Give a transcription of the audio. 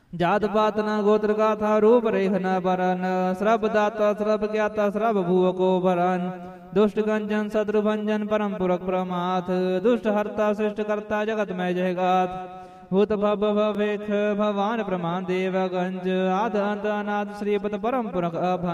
जात पात न गोत्र गाथा रूप रेख न बरन श्रभ दाता श्रभ ज्ञाता श्रभ भुव को भरन दुष्ट गंजन शत्रु भंजन परम पुरख प्रमाथ दुष्ट हरता सृष्ट करता जगत में जयगात भूत भव भवेख भवान प्रमाण देव गंज आद अंत अनाद श्रीपत परम पुरख अभन